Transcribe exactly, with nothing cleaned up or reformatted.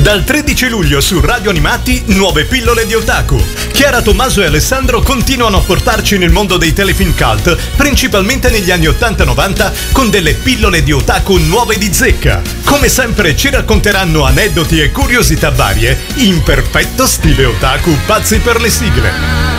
Dal tredici luglio su Radio Animati, nuove pillole di Otaku. Chiara Tommaso e Alessandro continuano a portarci nel mondo dei telefilm cult, principalmente negli anni ottanta novanta, con delle pillole di Otaku nuove di zecca. Come sempre ci racconteranno aneddoti e curiosità varie, in perfetto stile Otaku pazzi per le sigle.